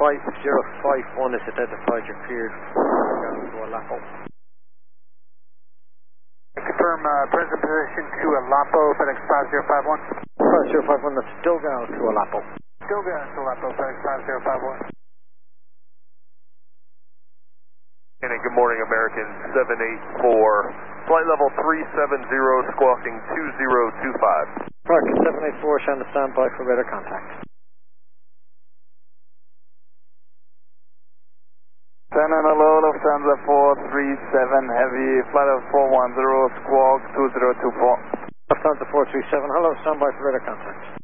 5051 is identified, you're cleared down to Alapo. Confirm present position to Alapo, FedEx 5051. 5051, that's Dogal to Alapo. Dogal to Alapo, FedEx 5051. And good morning, American 784. Flight level 370, squawking 2025. American 784, Shannon standby for radar contact. Shannon, hello, Lufthansa 437 Heavy, flight level 410, squawk 2024. Lufthansa 437, hello, standby for radar contact.